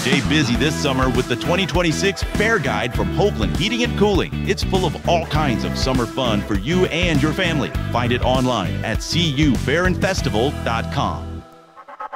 Stay busy this summer with the 2026 Fair Guide from Hoagland Heating and Cooling. It's full of all kinds of summer fun for you and your family. Find it online at cufairdfestival.com.